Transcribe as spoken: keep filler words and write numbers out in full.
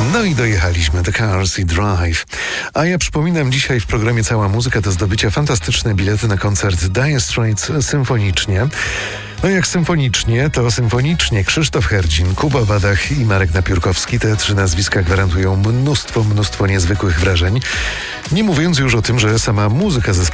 No i dojechaliśmy, The Cars i Drive. A ja przypominam, dzisiaj w programie Cała Muzyka do zdobycia fantastyczne bilety na koncert Dire Straits symfonicznie. No jak symfonicznie, to symfonicznie. Krzysztof Herdzin, Kuba Badach i Marek Napiórkowski. Te trzy nazwiska gwarantują mnóstwo, mnóstwo niezwykłych wrażeń. Nie mówiąc już o tym, że sama muzyka zespołu